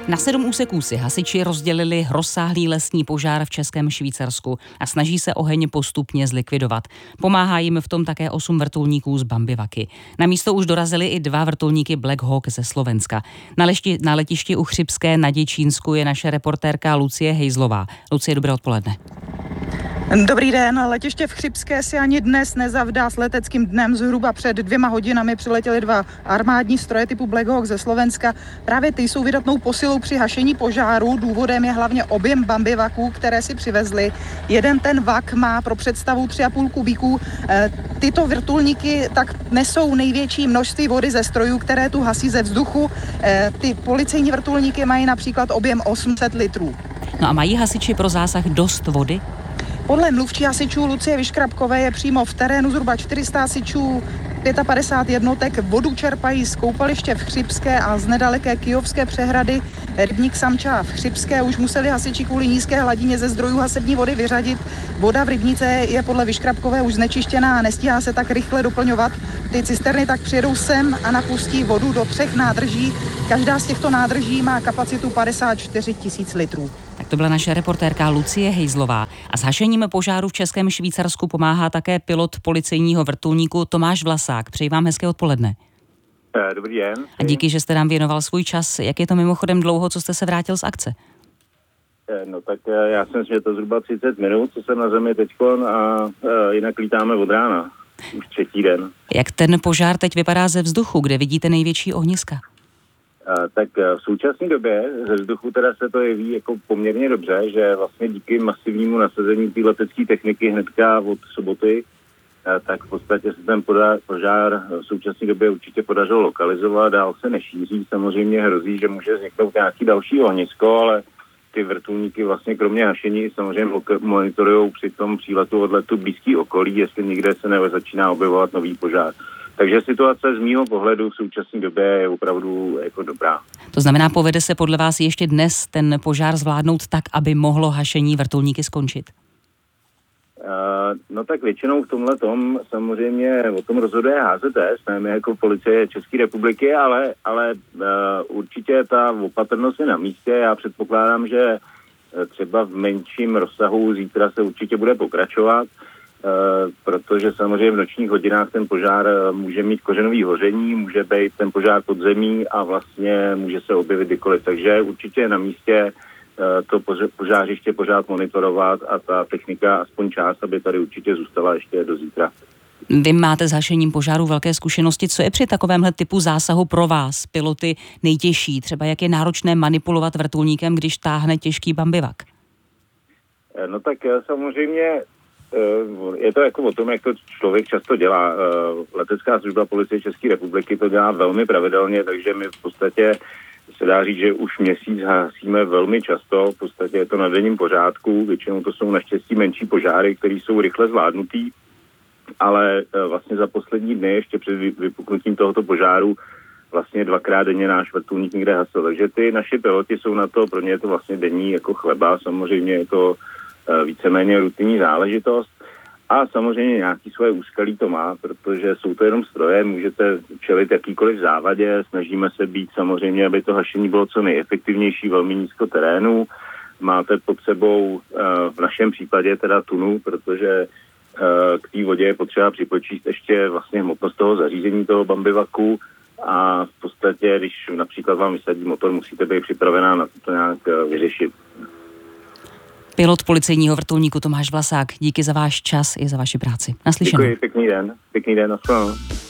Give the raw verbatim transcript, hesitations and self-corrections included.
Na sedm úseků si hasiči rozdělili rozsáhlý lesní požár v Českém Švýcarsku a snaží se oheň postupně zlikvidovat. Pomáhá jim v tom také osm vrtulníků z Bambivaky. Na místo už dorazili i dva vrtulníky Black Hawk ze Slovenska. Na, lešti, na letišti u Chřibské na Děčínsku je naše reportérka Lucie Hejzlová. Lucie, dobré odpoledne. Dobrý den, letiště v Chřibské si ani dnes nezavdá s leteckým dnem. Zhruba před dvěma hodinami přiletěly dva armádní stroje typu Black Hawk ze Slovenska. Právě ty jsou vydatnou posilou při hašení požáru. Důvodem je hlavně objem Bambivaků, které si přivezli. Jeden ten vak má pro představu tři a půl kubíků. Tyto vrtulníky tak nesou největší množství vody ze strojů, které tu hasí ze vzduchu. Ty policejní vrtulníky mají například objem osm set litrů. No a mají hasiči pro zásah dost vody? Podle mluvčí hasičů Lucie Vyškrabkové je přímo v terénu zhruba čtyři sta hasičů, padesát pět jednotek. Vodu čerpají z koupaliště v Chřibské a z nedaleké Kyjovské přehrady. Rybník Samča v Chřibské už museli hasiči kvůli nízké hladině ze zdrojů hasební vody vyřadit. Voda v rybníce je podle Vyškrabkové už znečištěná a nestíhá se tak rychle doplňovat. Ty cisterny tak přijedou sem a napustí vodu do třech nádrží. Každá z těchto nádrží má kapacitu padesát čtyři tisíc litrů. Tak to byla naše reportérka Lucie Hejzlová. A s hašením požáru v Českém Švýcarsku pomáhá také pilot policejního vrtulníku Tomáš Vlasák. Přeji vám hezké odpoledne. Dobrý den. A díky, že jste nám věnoval svůj čas. Jak je to mimochodem dlouho, co jste se vrátil z akce? No tak já jsem si, že to zhruba třicet minut, co jsem na zemi teďkon a jinak lítáme od rána. Už třetí den. Jak ten požár teď vypadá ze vzduchu, kde vidíte největší ohniska? Tak v současné době ze vzduchu teda se to jeví jako poměrně dobře, že vlastně díky masivnímu nasazení té letecké techniky hnedka od soboty, tak v podstatě se ten požár v současné době určitě podařilo lokalizovat, dál se nešíří, samozřejmě hrozí, že může vzniknout nějaký další ohnisko, ale ty vrtulníky vlastně kromě hašení samozřejmě monitorují při tom příletu odletu blízký okolí, jestli někde se nebo začíná objevovat nový požár. Takže situace z mýho pohledu v současné době je opravdu jako dobrá. To znamená, povede se podle vás ještě dnes ten požár zvládnout tak, aby mohlo hašení vrtulníky skončit? Uh, no tak většinou v tomhle tom samozřejmě o tom rozhoduje H Z S, ne jako policie České republiky, ale, ale uh, určitě ta opatrnost je na místě. Já předpokládám, že třeba v menším rozsahu zítra se určitě bude pokračovat. Uh, protože samozřejmě v nočních hodinách ten požár uh, může mít kořenový hoření, může být ten požár pod zemí a vlastně může se objevit kdykoliv. Takže určitě je na místě uh, to pož- požářiště pořád monitorovat a ta technika, aspoň část, aby tady určitě zůstala ještě do zítra. Vy máte s hašením požáru velké zkušenosti. Co je při takovémhle typu zásahu pro vás, piloty, nejtěžší? Třeba jak je náročné manipulovat vrtulníkem, když táhne těžký bambivak? Uh, no tak uh, samozřejmě je to jako o tom, jak to člověk často dělá. Letecká služba policie České republiky to dělá velmi pravidelně, takže my v podstatě se dá říct, že už měsíc hasíme velmi často. V podstatě je to na denním pořádku. Většinou to jsou naštěstí menší požáry, které jsou rychle zvládnutý, ale vlastně za poslední dny ještě před vypuknutím tohoto požáru vlastně dvakrát denně náš vrtulník někde hasil. Takže ty naši piloti jsou na to, pro ně je to vlastně denní jako chleba. Samozřejmě je to víceméně rutinní záležitost a samozřejmě nějaký svoje úskalí to má, protože jsou to jenom stroje, můžete čelit jakýkoliv závadě, snažíme se být samozřejmě, aby to hašení bylo co nejefektivnější, velmi nízko terénu. Máte pod sebou v našem případě teda tunu, protože k té vodě je potřeba připočíst ještě vlastně hmotnost toho zařízení toho bambivaku a v podstatě, když například vám vysadí motor, musíte být připravená na to nějak vyřešit. Pilot policejního vrtulníku Tomáš Vlasák, díky za váš čas i za vaši práci. Naslyšenou. Děkuji, pěkný den. Pěkný den, naslyšenou.